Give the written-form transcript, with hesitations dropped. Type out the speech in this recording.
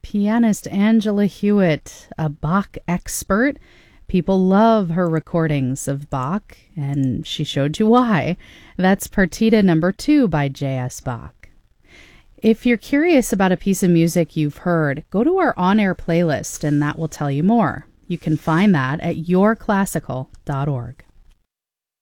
Pianist Angela Hewitt, a Bach expert. People love her recordings of Bach, and she showed you why. That's Partita Number 2 by J.S. Bach. If you're curious about a piece of music you've heard, go to our on-air playlist, and that will tell you more. You can find that at yourclassical.org.